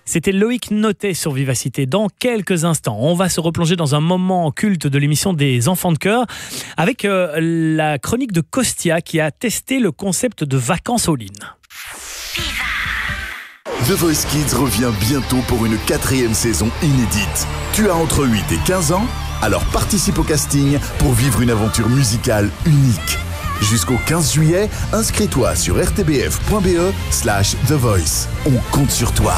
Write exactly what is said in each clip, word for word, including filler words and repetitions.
C'était Loïc Notet sur Vivacité. Dans quelques instants, on va se replonger dans un moment culte de l'émission des Enfants de Chœur avec euh, la chronique de Costia qui a testé le concept de vacances all-in. The Voice Kids revient bientôt pour une quatrième saison inédite. Tu as entre huit et quinze ans? Alors participe au casting pour vivre une aventure musicale unique. Jusqu'au quinze juillet, inscris-toi sur rtbf.be slash The Voice. On compte sur toi.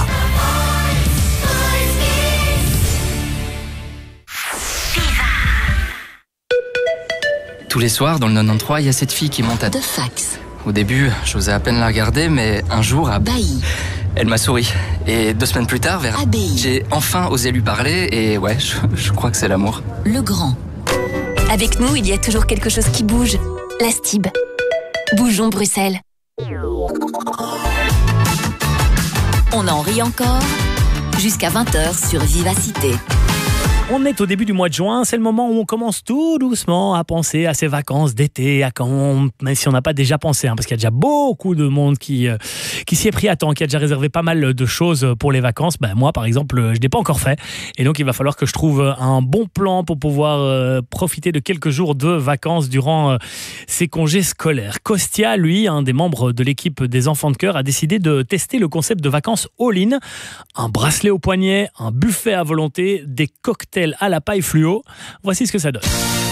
Tous les soirs, dans le quatre-vingt-treize, il y a cette fille qui monte à... De fax. Au début, j'osais à peine la regarder, mais un jour, à... Bailly. Elle m'a souri. Et deux semaines plus tard, vers... Abbaye. J'ai enfin osé lui parler, et ouais, je, je crois que c'est l'amour. Le Grand. Avec nous, il y a toujours quelque chose qui bouge. La Stib. Bougeons Bruxelles. On en rit encore. Jusqu'à vingt heures sur Vivacité. On est au début du mois de juin, c'est le moment où on commence tout doucement à penser à ses vacances d'été, à quand, même si on n'a pas déjà pensé, hein, parce qu'il y a déjà beaucoup de monde qui, euh, qui s'y est pris à temps, qui a déjà réservé pas mal de choses pour les vacances. Ben, moi, par exemple, je ne l'ai pas encore fait, et donc il va falloir que je trouve un bon plan pour pouvoir euh, profiter de quelques jours de vacances durant euh, ces congés scolaires. Costia, lui, un des membres de l'équipe des Enfants de Chœur, a décidé de tester le concept de vacances all-in. Un bracelet au poignet, un buffet à volonté, des cocktails à la paille fluo. Voici ce que ça donne.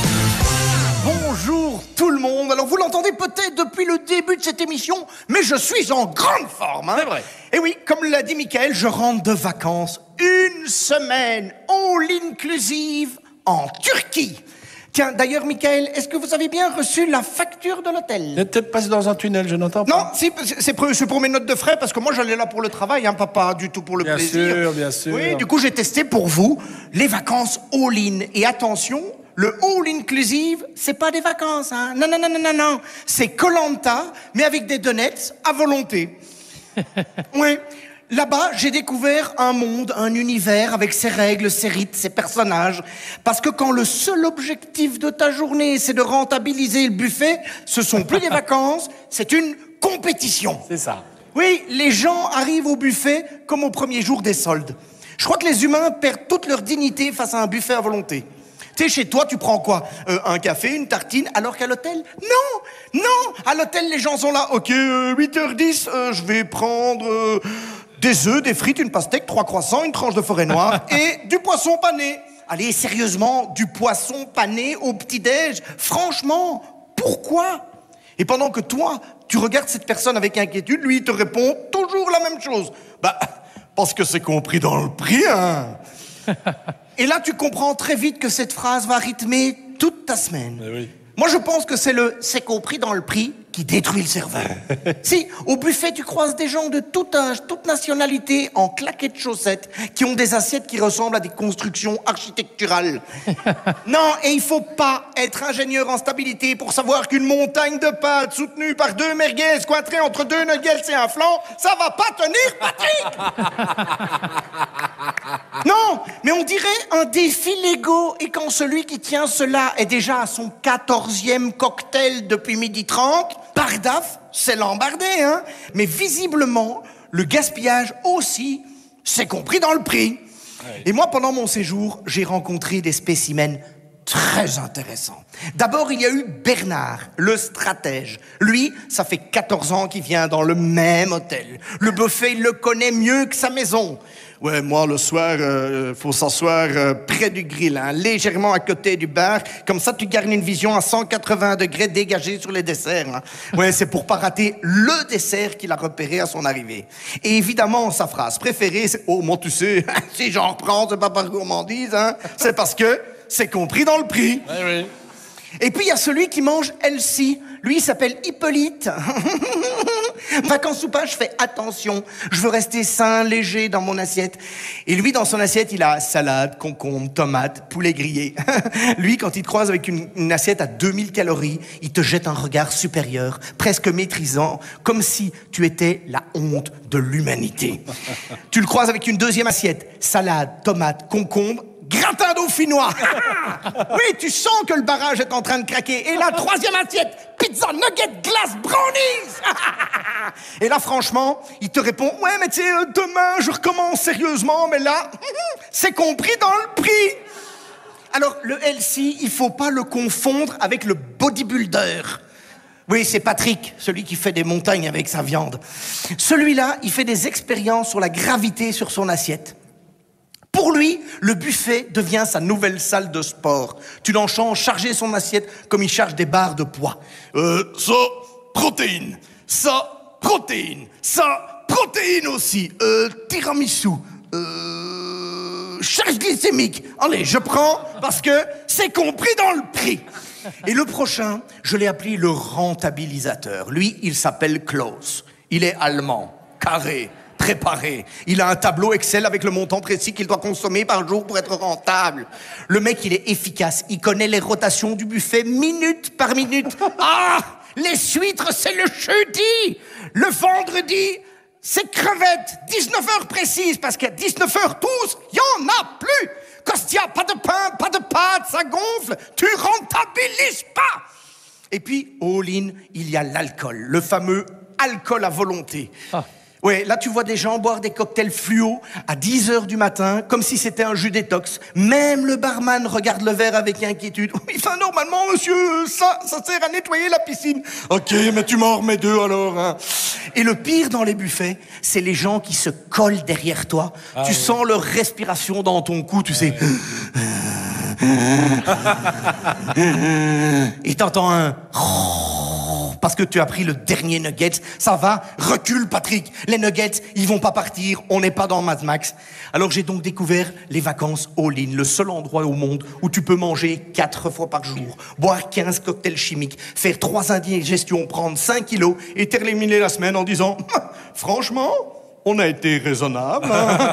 Bonjour tout le monde. Alors vous l'entendez peut-être depuis le début de cette émission, mais je suis en grande forme. Hein. C'est vrai. Et oui, comme l'a dit Mickaël, je rentre de vacances. Une semaine all inclusive en Turquie. Tiens, d'ailleurs, Mickaël, est-ce que vous avez bien reçu la facture de l'hôtel? N'était pas dans un tunnel, je n'entends pas. Non, si, c'est pour, c'est pour mes notes de frais, parce que moi, j'allais là pour le travail, hein, pas du tout pour le bien plaisir. Bien sûr, bien sûr. Oui, du coup, j'ai testé pour vous les vacances all-in. Et attention, le all-inclusive, c'est pas des vacances, hein. Non, non, non, non, non, non. C'est Koh Lanta, mais avec des donuts à volonté. Oui. Là-bas, j'ai découvert un monde, un univers avec ses règles, ses rites, ses personnages. Parce que quand le seul objectif de ta journée, c'est de rentabiliser le buffet, ce sont plus des vacances, c'est une compétition. C'est ça. Oui, les gens arrivent au buffet comme au premier jour des soldes. Je crois que les humains perdent toute leur dignité face à un buffet à volonté. Tu sais, chez toi, tu prends quoi? euh, Un café, une tartine, alors qu'à l'hôtel? Non, non. À l'hôtel, les gens sont là. Ok, euh, huit heures dix, euh, je vais prendre... Euh, des œufs, des frites, une pastèque, trois croissants, une tranche de forêt noire et du poisson pané. Allez, sérieusement, du poisson pané au petit-déj? Franchement, pourquoi? Et pendant que toi, tu regardes cette personne avec inquiétude, lui, il te répond toujours la même chose. Bah, parce que c'est compris dans le prix, hein. Et là, tu comprends très vite que cette phrase va rythmer toute ta semaine. Mais oui. Moi, je pense que c'est le « c'est compris dans le prix » qui détruit le cerveau. Si, au buffet, tu croises des gens de tout âge, toute nationalité, en claquettes chaussettes, qui ont des assiettes qui ressemblent à des constructions architecturales. Non, et il faut pas être ingénieur en stabilité pour savoir qu'une montagne de pâtes soutenue par deux merguez cointrées entre deux nuggets et un flan, ça va pas tenir, Patrick. Non, mais on dirait un défi Lego, et quand celui qui tient cela est déjà à son quatorzième cocktail depuis midi trente, Bardaf, c'est l'embardé, hein. Mais visiblement, le gaspillage aussi, c'est compris dans le prix. Ouais. Et moi, pendant mon séjour, j'ai rencontré des spécimens très intéressants. D'abord, il y a eu Bernard, le stratège. Lui, ça fait quatorze ans qu'il vient dans le même hôtel. Le buffet, il le connaît mieux que sa maison. Ouais, moi, le soir, euh, faut s'asseoir euh, près du grill, hein, légèrement à côté du bar. Comme ça, tu gardes une vision à cent quatre-vingts degrés dégagée sur les desserts. Hein. Ouais, c'est pour pas rater le dessert qu'il a repéré à son arrivée. Et évidemment, sa phrase préférée, c'est « Oh, moi, tu sais, si j'en reprends, c'est pas par gourmandise, hein. C'est parce que c'est compris dans le prix. » Oui, oui. Et puis, il y a celui qui mange Elsie. Lui, il s'appelle Hippolyte. Vacances ou pas, je fais attention. Je veux rester sain, léger dans mon assiette. Et lui, dans son assiette, il a salade, concombre, tomate, poulet grillé. Lui, quand il te croise avec une, une assiette à deux mille calories, il te jette un regard supérieur, presque maîtrisant, comme si tu étais la honte de l'humanité. Tu le croises avec une deuxième assiette, salade, tomate, concombre, gratin dauphinois. Oui, tu sens que le barrage est en train de craquer. Et la troisième assiette, pizza, nuggets, glace, brownies. Et là, franchement, il te répond, ouais, mais tu sais, euh, demain, je recommence sérieusement, mais là, c'est compris dans le prix. Alors, le healthy, il faut pas le confondre avec le bodybuilder. Oui, c'est Patrick, celui qui fait des montagnes avec sa viande. Celui-là, il fait des expériences sur la gravité sur son assiette. Pour lui, le buffet devient sa nouvelle salle de sport. Tu l'enchaînes charger son assiette comme il charge des barres de poids. Euh, ça, protéines. Ça, protéines. Ça, protéines aussi. Euh, tiramisu. Euh, charge glycémique. Allez, je prends parce que c'est compris dans le prix. Et le prochain, je l'ai appelé le rentabilisateur. Lui, il s'appelle Klaus. Il est allemand, carré, préparé. Il a un tableau Excel avec le montant précis qu'il doit consommer par jour pour être rentable. Le mec, il est efficace. Il connaît les rotations du buffet minute par minute. Ah, les huîtres, c'est le jeudi. Le vendredi, c'est crevettes. dix-neuf heures précises, parce qu'à dix-neuf heures tous, il n'y en a plus. Costia, pas de pain, pas de pâtes, ça gonfle. Tu rentabilises pas. Et puis, all-in, il y a l'alcool. Le fameux alcool à volonté. Ah. Ouais, là, tu vois des gens boire des cocktails fluo à dix heures du matin, comme si c'était un jus détox. Même le barman regarde le verre avec inquiétude. Oui, enfin, normalement, monsieur, ça, ça sert à nettoyer la piscine. Ok, mais tu m'en remets deux, alors, hein. Et le pire dans les buffets, c'est les gens qui se collent derrière toi. Ah, tu oui. sens leur respiration dans ton cou, tu sais. Et t'entends un... parce que tu as pris le dernier nugget. Ça va, recule Patrick. Les nuggets, ils vont pas partir. On n'est pas dans Mad Max. Alors j'ai donc découvert les vacances all-in, le seul endroit au monde où tu peux manger quatre fois par jour, boire quinze cocktails chimiques, faire trois indigestions, prendre cinq kilos et terminer la semaine en disant « Franchement, on a été raisonnable. Hein? »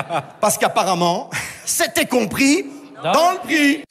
Parce qu'apparemment, c'était compris dans le prix.